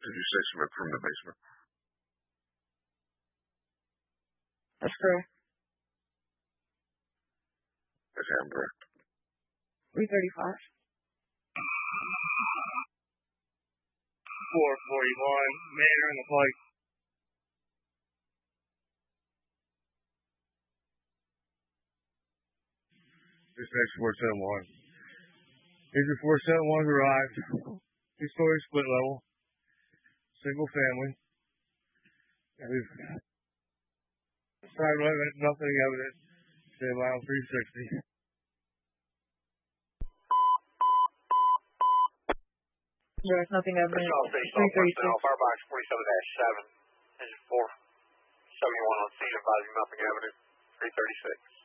Did you say from the basement? That's correct. Yes, I'm correct. 335. 441, Manor in the fight. Dispatch 471. Major 471's arrived. Two-story split level. Single family. And we've started nothing evident. Say mile 360. There's nothing evident. 336. Firebox 47-7. Engine 471 on scene, advising nothing evident. 336.